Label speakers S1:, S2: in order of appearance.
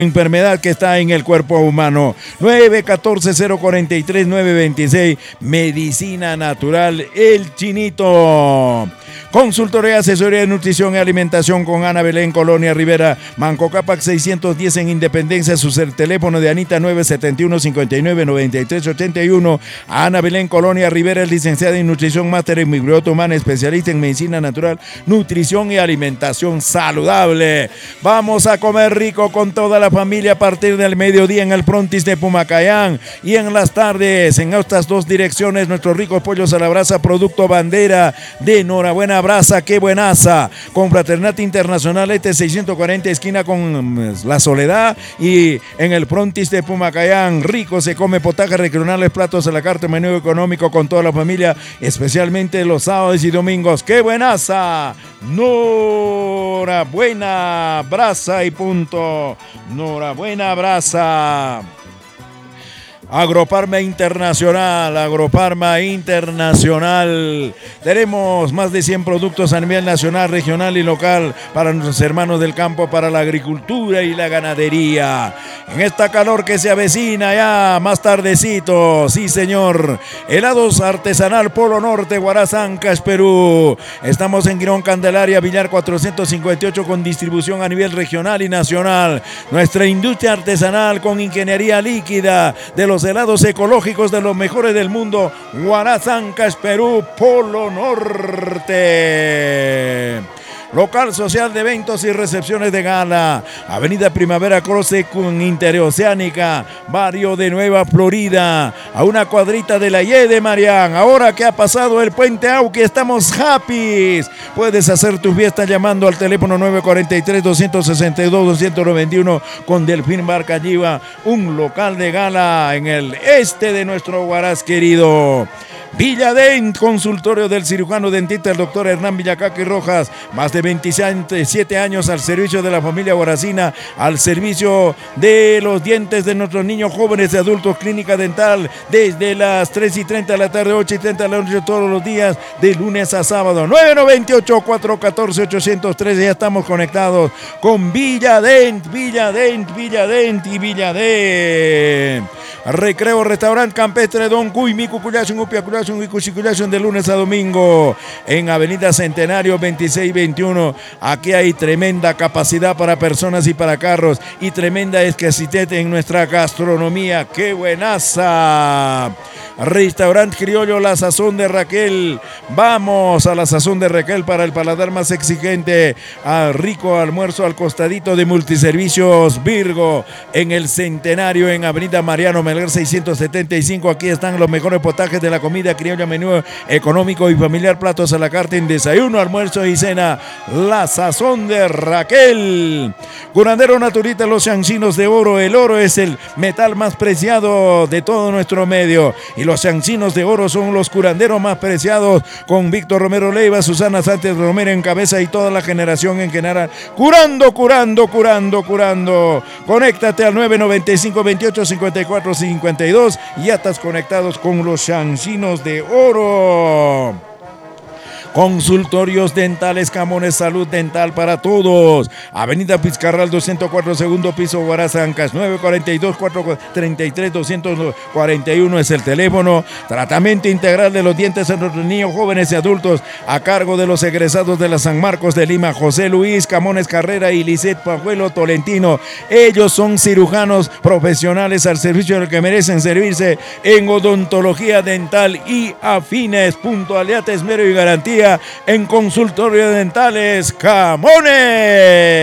S1: enfermedad que está en el cuerpo humano. 914-043-926, Medicina Natural El Chinito. Consultoría, asesoría de nutrición y alimentación con Ana Belén, Colonia Rivera, Manco Cápac 610 en Independencia. Su teléfono de Anita 971-59-9381. Ana Belén, Colonia Rivera, es licenciada en nutrición, máster en microbiota humana, especialista en medicina natural, nutrición y alimentación saludable. Vamos a comer rico con toda la familia a partir del mediodía en el Frontis de Pumacayán, y en las tardes en estas dos direcciones nuestros ricos pollos a la brasa, producto bandera de Enhorabuena Brasa, qué buenaza, con Fraternidad Internacional ET 640 esquina con La Soledad, y en el Frontis de Pumacayán rico se come, potajes regionales, platos a la carta, menú económico con toda la familia, especialmente los sábados y domingos. ¡Qué buenaza! Enhorabuena Brasa y punto. Enhorabuena Brasa. Agroparma Internacional. Tenemos más de 100 productos a nivel nacional, regional y local para nuestros hermanos del campo, para la agricultura y la ganadería. En esta calor que se avecina ya más tardecito, sí señor. Helados artesanal Polo Norte, Huaraz, Ancash, Perú. Estamos en Girón, Candelaria, Villar 458 con distribución a nivel regional y nacional. Nuestra industria artesanal con ingeniería líquida de los helados ecológicos de los mejores del mundo. Huaraz, Ancash, Perú, Polo Norte. Local social de eventos y recepciones de gala. Avenida Primavera Croce con Interoceánica, barrio de Nueva Florida, a una cuadrita de la Y de Marián. Ahora que ha pasado el puente Auqui, estamos happy. Puedes hacer tu fiesta llamando al teléfono 943-262-291 con Delfín Barcayiva, un local de gala en el este de nuestro Huaraz querido. Villadent, consultorio del cirujano dentista el doctor Hernán Villacaqui Rojas, más de 27 años al servicio de la familia huaracina, al servicio de los dientes de nuestros niños, jóvenes y adultos. Clínica dental desde las 3:30 de la tarde, 8:30 de la noche, todos los días, de lunes a sábado. 998-414-813, ya estamos conectados con Villadent y Villadent. Recreo Restaurante Campestre Don Cuy, mi cuculación, upiaculación y cuchiculación de lunes a domingo en Avenida Centenario 2621. Aquí hay tremenda capacidad para personas y para carros, y tremenda exquisitez en nuestra gastronomía. ¡Qué buenaza! Restaurante Criollo La Sazón de Raquel. Vamos a La Sazón de Raquel para el paladar más exigente. Al rico almuerzo al costadito de Multiservicios Virgo en el Centenario en Avenida Mariano Melgar 675. Aquí están los mejores potajes de la comida criolla, menú económico y familiar, platos a la carta en desayuno, almuerzo y cena. La Sazón de Raquel. Curandero Naturita, los chancinos de oro. El oro es el metal más preciado de todo nuestro medio, y los chancinos de oro son los curanderos más preciados, con Víctor Romero Leiva, Susana Sánchez Romero en cabeza y toda la generación en general. Curando. Conéctate al 995-28-54-52 y ya estás conectados con los chancinos de oro. Consultorios dentales Camones, salud dental para todos. Avenida Pizcarral 204, segundo piso, Huaraz, Ancash. 942-433-241 es el teléfono. Tratamiento integral de los dientes a nuestros niños, jóvenes y adultos, a cargo de los egresados de la San Marcos de Lima, José Luis Camones Carrera y Lisette Pajuelo Tolentino. Ellos son cirujanos profesionales al servicio del que merecen servirse en odontología dental y afines. Puntualidad, esmero y garantía en consultorio dentales Camones.